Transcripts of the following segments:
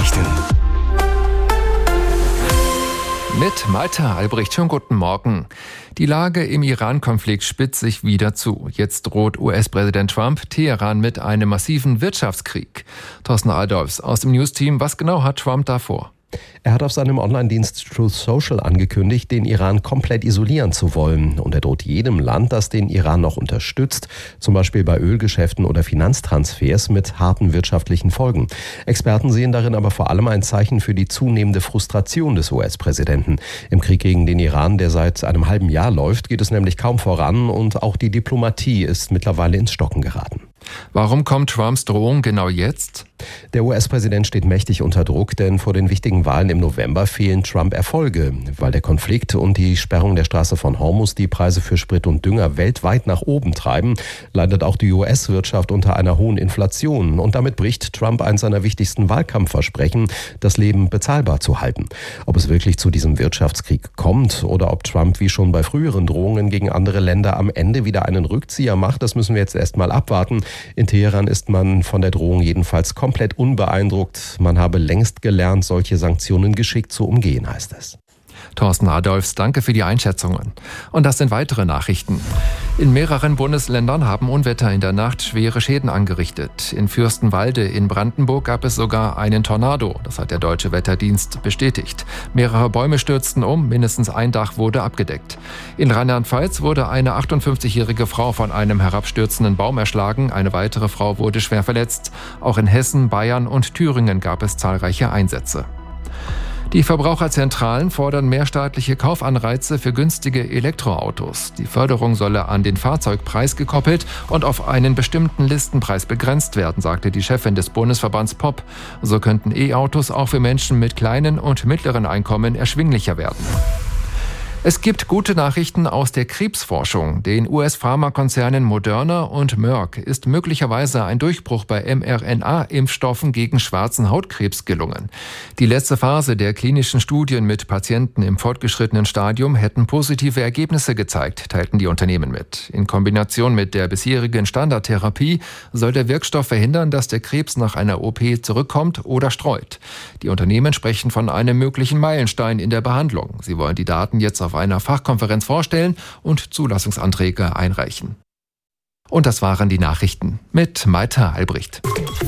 Nachrichten. Mit Malte Albrecht, schönen guten Morgen. Die Lage im Iran-Konflikt spitzt sich wieder zu. Jetzt droht US-Präsident Trump Teheran mit einem massiven Wirtschaftskrieg. Thorsten Adolfs aus dem News-Team, was genau hat Trump da vor? Er hat auf seinem Online-Dienst Truth Social angekündigt, den Iran komplett isolieren zu wollen. Und er droht jedem Land, das den Iran noch unterstützt, zum Beispiel bei Ölgeschäften oder Finanztransfers, mit harten wirtschaftlichen Folgen. Experten sehen darin aber vor allem ein Zeichen für die zunehmende Frustration des US-Präsidenten. Im Krieg gegen den Iran, der seit einem halben Jahr läuft, geht es nämlich kaum voran und auch die Diplomatie ist mittlerweile ins Stocken geraten. Warum kommt Trumps Drohung genau jetzt? Der US-Präsident steht mächtig unter Druck, denn vor den wichtigen Wahlen im November fehlen Trump Erfolge. Weil der Konflikt und die Sperrung der Straße von Hormuz die Preise für Sprit und Dünger weltweit nach oben treiben, leidet auch die US-Wirtschaft unter einer hohen Inflation. Und damit bricht Trump eins seiner wichtigsten Wahlkampfversprechen, das Leben bezahlbar zu halten. Ob es wirklich zu diesem Wirtschaftskrieg kommt oder ob Trump wie schon bei früheren Drohungen gegen andere Länder am Ende wieder einen Rückzieher macht, das müssen wir jetzt erst mal abwarten. In Teheran ist man von der Drohung jedenfalls komplett unbeeindruckt. Man habe längst gelernt, solche Sanktionen geschickt zu umgehen, heißt es. Thorsten Adolfs, danke für die Einschätzungen. Und das sind weitere Nachrichten. In mehreren Bundesländern haben Unwetter in der Nacht schwere Schäden angerichtet. In Fürstenwalde in Brandenburg gab es sogar einen Tornado. Das hat der Deutsche Wetterdienst bestätigt. Mehrere Bäume stürzten um, mindestens ein Dach wurde abgedeckt. In Rheinland-Pfalz wurde eine 58-jährige Frau von einem herabstürzenden Baum erschlagen. Eine weitere Frau wurde schwer verletzt. Auch in Hessen, Bayern und Thüringen gab es zahlreiche Einsätze. Die Verbraucherzentralen fordern mehr staatliche Kaufanreize für günstige Elektroautos. Die Förderung solle an den Fahrzeugpreis gekoppelt und auf einen bestimmten Listenpreis begrenzt werden, sagte die Chefin des Bundesverbands POP. So könnten E-Autos auch für Menschen mit kleinen und mittleren Einkommen erschwinglicher werden. Es gibt gute Nachrichten aus der Krebsforschung. Den US-Pharmakonzernen Moderna und Merck ist möglicherweise ein Durchbruch bei mRNA-Impfstoffen gegen schwarzen Hautkrebs gelungen. Die letzte Phase der klinischen Studien mit Patienten im fortgeschrittenen Stadium hätten positive Ergebnisse gezeigt, teilten die Unternehmen mit. In Kombination mit der bisherigen Standardtherapie soll der Wirkstoff verhindern, dass der Krebs nach einer OP zurückkommt oder streut. Die Unternehmen sprechen von einem möglichen Meilenstein in der Behandlung. Sie wollen die Daten jetzt auf einer Fachkonferenz vorstellen und Zulassungsanträge einreichen. Und das waren die Nachrichten mit Malte Albrecht.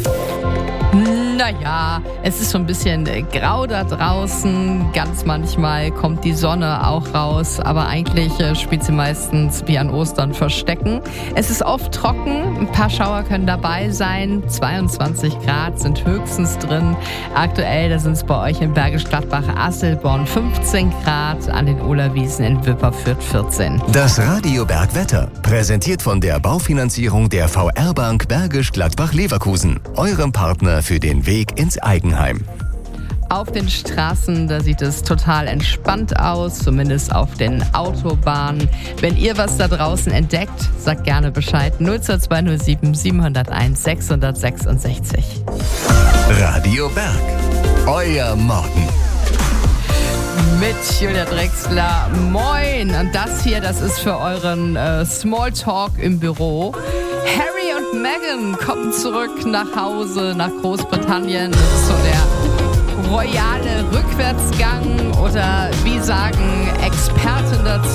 Naja, es ist schon ein bisschen grau da draußen. Ganz manchmal kommt die Sonne auch raus, aber eigentlich spielt sie meistens wie an Ostern Verstecken. Es ist oft trocken, ein paar Schauer können dabei sein. 22 Grad sind höchstens drin. Aktuell, da sind es bei euch in Bergisch Gladbach, Asselborn 15 Grad, an den Olerwiesen in Wipperfürth 14. Das Radio Bergwetter, präsentiert von der Baufinanzierung der VR-Bank Bergisch Gladbach-Leverkusen, eurem Partner für den Weg ins Eigenheim. Auf den Straßen, da sieht es total entspannt aus, zumindest auf den Autobahnen. Wenn ihr was da draußen entdeckt, sagt gerne Bescheid. 02207 701 666. Radio Berg, euer Morgen. Mit Julia Drexler. Moin! Und das hier, das ist für euren Smalltalk im Büro. Harry und Meghan kommen zurück nach Hause, nach Großbritannien. Das ist so der royale Rückwärtsgang oder wie sagen Experten dazu.